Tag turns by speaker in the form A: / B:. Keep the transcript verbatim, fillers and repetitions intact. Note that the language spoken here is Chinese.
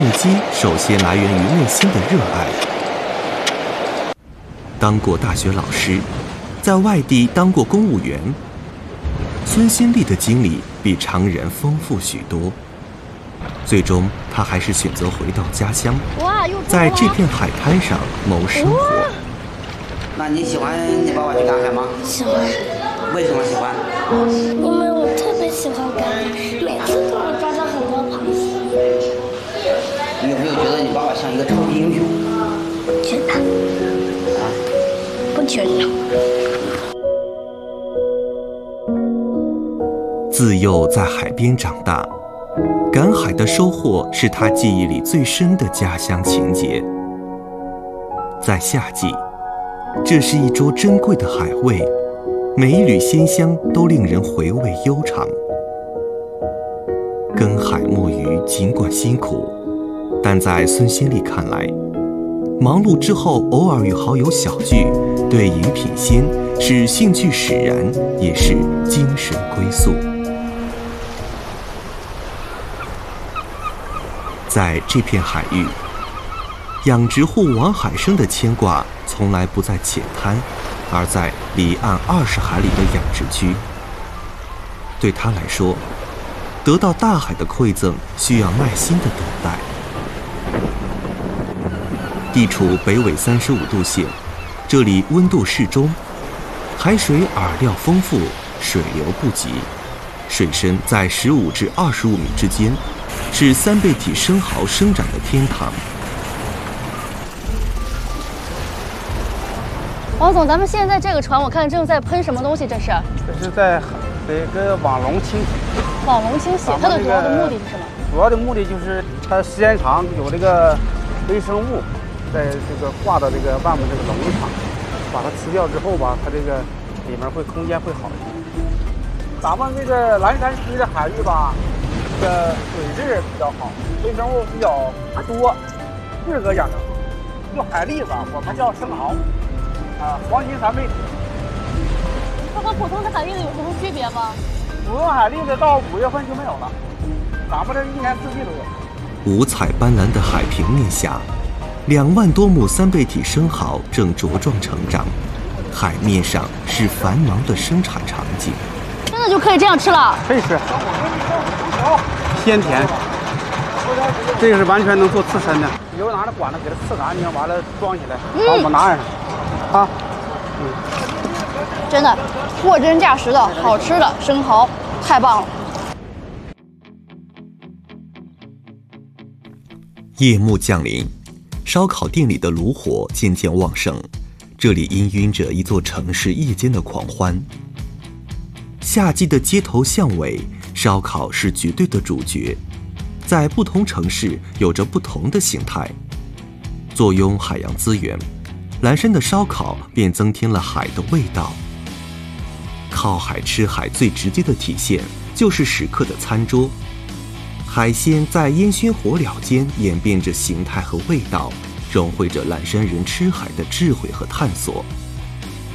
A: 动机首先来源于内心的热爱。当过大学老师，在外地当过公务员，孙新丽的经历比常人丰富许多。最终，他还是选择回到家乡，在这片海滩上谋生活。
B: 那你喜欢你爸爸去赶海吗？
C: 喜欢。
B: 为什么喜欢？
C: 因为我特别喜欢赶海，每次都能抓到很多螃蟹。
B: 你有没有觉得你爸爸像一个超级英雄？
C: 觉得。啊？不觉得。
A: 自幼在海边长大，赶海的收获是他记忆里最深的家乡情节。在夏季，这是一桌珍贵的海味，每一缕鲜香都令人回味悠长。耕海摸鱼尽管辛苦，但在孙新丽看来，忙碌之后偶尔与好友小聚，对饮品鲜是兴趣使然，也是精神归宿。在这片海域，养殖户王海生的牵挂从来不在浅滩，而在离岸二十海里的养殖区。对他来说，得到大海的馈赠需要耐心的等待。地处北纬三十五度线，这里温度适中，海水饵料丰富，水流不急，水深在十五至二十五米之间，是三倍体生蚝生长的天堂。
D: 王总，咱们现在这个船，我看正在喷什么东西？这是？
E: 这是在这个网笼清洗。
D: 网笼清洗，它的主要的目的是什么？
E: 主要的目的就是它时间长，有这个微生物在这个挂到这个外面这个笼子上，把它吃掉之后吧，它这个里面会空间会好一点。咱们这个蓝山区的海域吧，这个水质比较好，微生物比较多，适合养殖。就海蛎子，我们叫生蚝。啊，黄金三倍体，
D: 它和普通的海蛎子有什么区别吗？
E: 普通海蛎子到五月份就没有了，咱们这一年四季都有。
A: 五彩斑斓的海平面下，两万多亩三倍体生蚝正茁壮成长，海面上是繁忙的生产场景。
D: 真的就可以这样吃了？
E: 可以吃，鲜甜。这个是完全能做刺身的，以后拿着管子给它刺干净，完了装起来，把我们拿上。啊，嗯，
D: 真的货真价实的好吃的生蚝，太棒了！
A: 夜幕降临，烧烤店里的炉火渐渐旺盛，这里氤氲着一座城市夜间的狂欢。夏季的街头巷尾，烧烤是绝对的主角，在不同城市有着不同的形态。坐拥海洋资源，蓝山的烧烤便增添了海的味道。靠海吃海最直接的体现就是食客的餐桌，海鲜在烟熏火燎间演变着形态和味道，融汇着蓝山人吃海的智慧和探索。